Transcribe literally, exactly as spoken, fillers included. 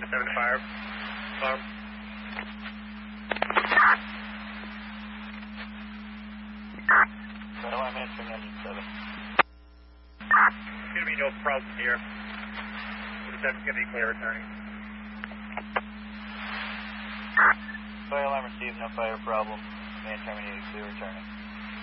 seven fire. Farm. So I'm answering engine seven. There's going to be no problem here. The seven's going to be clear returning. Fire alarm received, no fire problem. Man terminated, clear returning.